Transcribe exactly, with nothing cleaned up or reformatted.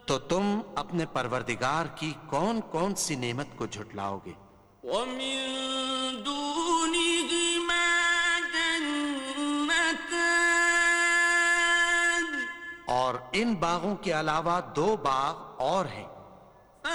तो तुम अपने परवरदिगार की कौन कौन सी नेमत को झुटलाओगे? वमिन दूनिहिमा जन्नतान, और इन बागों के अलावा दो बाग और हैं।